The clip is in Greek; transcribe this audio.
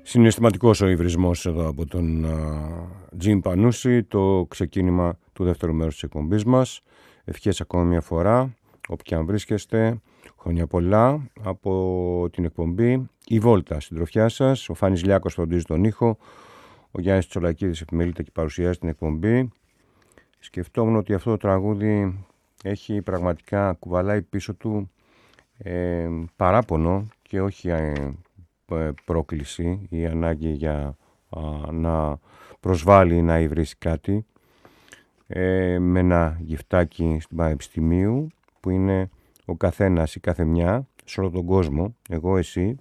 Συναισθηματικός ο υβρισμός εδώ από τον Τζιμ Πανούση, το ξεκίνημα του δεύτερου μέρους της εκπομπής μας. Ευχές ακόμα μια φορά, όπου και αν βρίσκεστε, χρόνια πολλά από την εκπομπή. Η Βόλτα, συντροφιά σας, ο Φάνης Λιάκος φροντίζει τον ήχο, ο Γιάννης Τσολακίδης επιμελείται και παρουσιάζει την εκπομπή. Σκεφτόμουν ότι αυτό το τραγούδι έχει πραγματικά, κουβαλάει πίσω του παράπονο και όχι πρόκληση ή ανάγκη για να προσβάλλει ή να υβρίσει κάτι, με ένα γυφτάκι στην Πανεπιστημίου που είναι ο καθένας ή καθεμιά σε όλο τον κόσμο, εγώ, εσύ,